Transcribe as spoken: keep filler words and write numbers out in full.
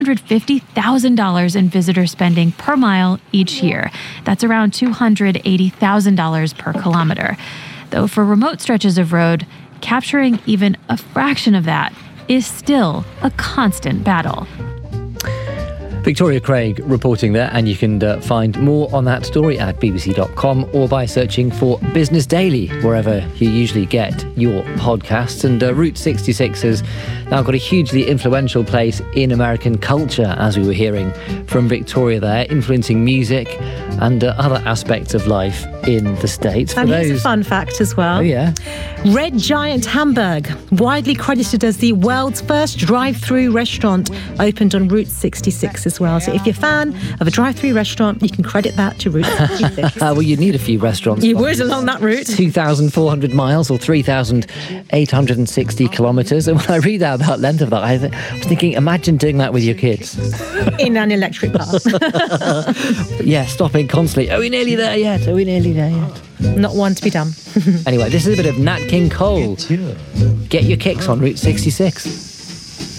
one hundred fifty thousand dollars in visitor spending per mile each year. That's around two hundred eighty thousand dollars per kilometer. Though for remote stretches of road, capturing even a fraction of that is still a constant battle. Victoria Craig reporting there, and you can uh, find more on that story at b b c dot com or by searching for Business Daily wherever you usually get your podcasts. And uh, Route sixty-six has now got a hugely influential place in American culture, as we were hearing from Victoria there, influencing music and uh, other aspects of life in the States. And For here's those... a fun fact as well. Oh, yeah. Red Giant Hamburg, widely credited as the world's first drive-through restaurant, opened on Route sixty-six as well. So if you're a fan of a drive-through restaurant, you can credit that to Route sixty-six. Uh, well, you'd need a few restaurants. You would along that route. two thousand four hundred miles or three thousand eight hundred sixty kilometres. And when I read out that length of that, I, th- I was thinking, imagine doing that with your kids. In an electric car. Yeah, stopping constantly. Are we nearly there yet? Are we nearly there yet? Not one to be done. Anyway, this is a bit of Nat King Cole. Get your kicks on Route sixty-six.